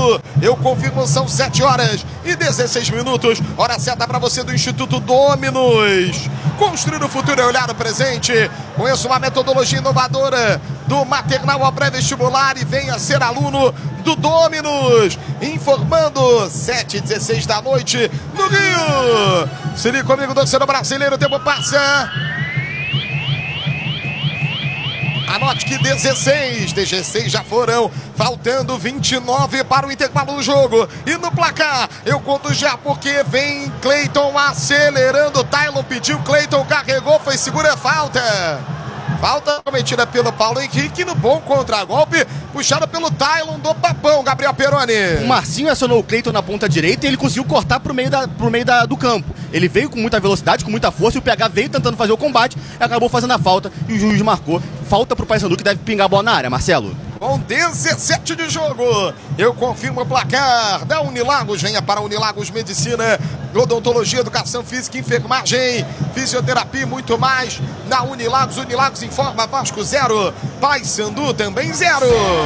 falando. Eu confirmo, são 7 horas e 16 minutos. Hora certa para você do Instituto Dominus. Construir o futuro é olhar o presente. Conheça uma metodologia inovadora do maternal ao pré-vestibular e venha ser aluno do Dominus. Informando 7h16 da noite no Rio. Se liga comigo, torcedor brasileiro, o tempo passa. Anote que 16 já foram, faltando 29 para o intervalo do jogo. E no placar, eu conto já porque vem Cleiton acelerando. Tylon pediu, Cleiton carregou, foi segura, falta. Falta cometida pelo Paulo Henrique no bom contragolpe, puxado pelo Tylon do Papão, Gabriel Peroni. O Marcinho acionou o Cleiton na ponta direita e ele conseguiu cortar pro meio do campo. Ele veio com muita velocidade, com muita força, e o PH veio tentando fazer o combate, acabou fazendo a falta e o juiz marcou. Falta pro Paysandu, que deve pingar a bola na área, Marcelo. Com 17 de jogo, eu confirmo o placar da Unilagos. Venha para Unilagos Medicina, odontologia, educação física, enfermagem, fisioterapia e muito mais. Na Unilagos, Unilagos informa, Vasco 0, Paysandu também 0.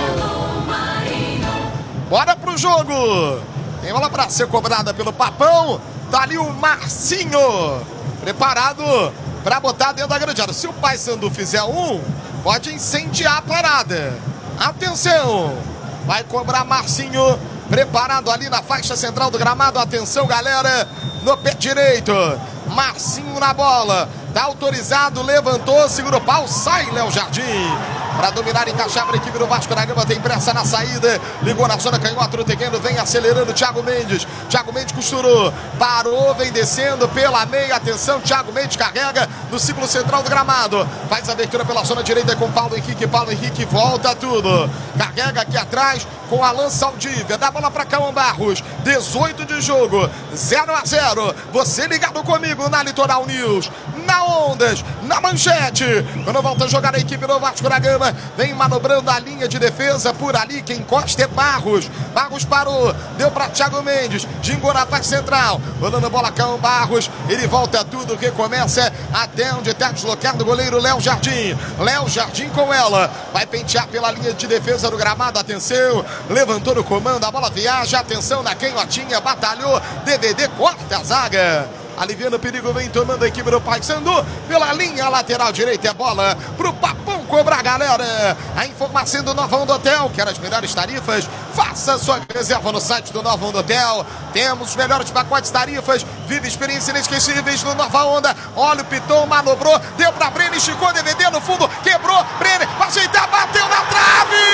Bora pro jogo. Tem bola para ser cobrada pelo Papão. Tá ali o Marcinho, preparado para botar dentro da grande área. Se o Paysandu fizer pode incendiar a parada. Atenção, vai cobrar Marcinho, preparado ali na faixa central do gramado. Atenção, galera, no pé direito, Marcinho na bola, tá autorizado, levantou, segura o pau, sai Léo Jardim. Para dominar e encaixar para a equipe do Vasco da Gama, tem pressa na saída, ligou na zona canhota do terreno, vem acelerando Thiago Mendes. Thiago Mendes costurou, parou, vem descendo pela meia, atenção, Thiago Mendes carrega no círculo central do gramado, faz a abertura pela zona direita com Paulo Henrique volta tudo, carrega aqui atrás com Alan Saldívia, dá bola para Cauã Barros, 18 de jogo, 0-0, você ligado comigo na Litoral News, na Ondas, na Manchete, quando volta a jogar a equipe do Vasco da Gama, vem manobrando a linha de defesa por ali, quem encosta é Barros. Barros parou, deu para Thiago Mendes, gingou na faixa central, rolando a bola Cauã Barros, ele volta tudo, recomeça até onde está deslocado o goleiro Léo Jardim. Léo Jardim com ela, vai pentear pela linha de defesa do gramado, atenção, levantou no comando, a bola viaja, atenção na canhotinha, batalhou, DVD corta a zaga. Aliviando o perigo, vem tomando a equipe do Paysandu pela linha lateral direita. É bola pro Papão cobrar, galera. A informação do Nova Onda Hotel, quer as melhores tarifas? Faça sua reserva no site do Nova Onda Hotel. Temos os melhores pacotes tarifas. Vive experiências inesquecíveis no Nova Onda. Olha o Piton, manobrou, deu pra Brenner, esticou DVD no fundo, quebrou, Brenner, vai ajeitar, bateu na trave!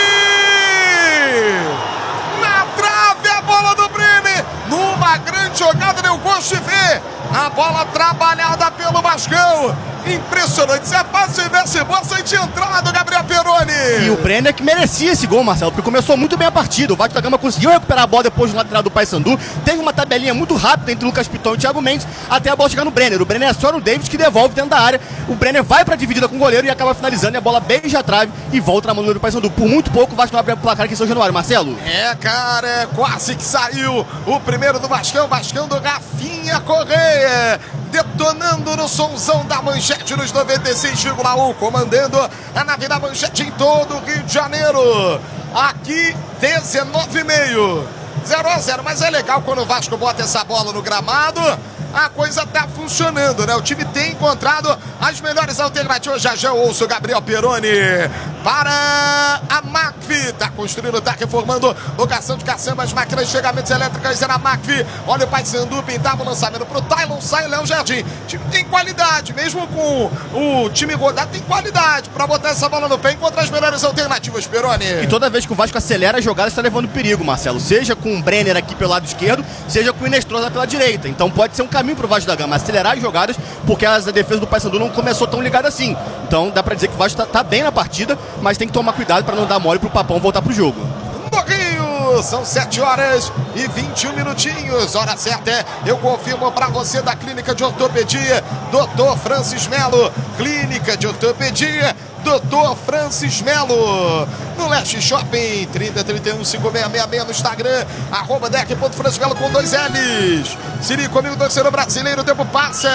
Na trave a bola do Brenner, numa grande jogada, deu gosto de ver a bola trabalhada pelo Vascão. Impressionante, se a passe tivesse boa, você tinha entrado, Gabriel Peroni. E o Brenner que merecia esse gol, Marcelo, porque começou muito bem a partida. O Vasco da Gama conseguiu recuperar a bola depois do lateral do Paysandu. Teve uma tabelinha muito rápida entre Lucas Piton e Thiago Mendes, até a bola chegar no Brenner. O Brenner aciona o David, que devolve dentro da área. O Brenner vai pra dividida com o goleiro e acaba finalizando. E a bola beija a trave e volta na mão do Paysandu. Por muito pouco, o Vasco não abre o placar aqui em São Januário, Marcelo. Cara, quase que saiu o primeiro do Vascão do Rafinha Correia, detonando no somzão da Manchete nos 96,1, comandando a nave da Manchete em todo o Rio de Janeiro. Aqui 19,5, 0-0, mas é legal quando o Vasco bota essa bola no gramado, a coisa tá funcionando, né? O time tem encontrado as melhores alternativas. Já ouço o Gabriel Peroni para a McPhy. Tá construindo, tá reformando, locação de caçambas, máquinas de chegamentos elétricas, é na McPhy. Olha o Paysandu, pintava o lançamento pro Tylon, sai o Léo Jardim. O time tem qualidade, mesmo com o time rodado, tem qualidade para botar essa bola no pé, encontrar as melhores alternativas, Peroni. E toda vez que o Vasco acelera a jogada, está levando perigo, Marcelo. Seja com o Brenner aqui pelo lado esquerdo, seja com o Inestrosa pela direita. Então pode ser um caminho pro Vasco da Gama acelerar as jogadas, porque a defesa do Paysandu não começou tão ligada assim. Então dá pra dizer que o Vasco tá bem na partida, mas tem que tomar cuidado para não dar mole pro Papão voltar pro jogo. No Rio, são 7 horas e 21 minutinhos. Hora certa, eu confirmo para você da Clínica de Ortopedia, Dr. Francis Melo. Clínica de Ortopedia, Dr. Francis Melo. No Leste Shopping, 3031-5666 no Instagram, @dec.francismelo com 2 L's. Se liga comigo, torcedor brasileiro, o tempo passa.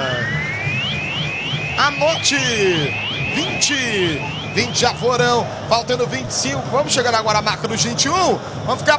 Anote, 20 já foram, faltando 25. Vamos chegar agora à marca dos 21. Vamos ficar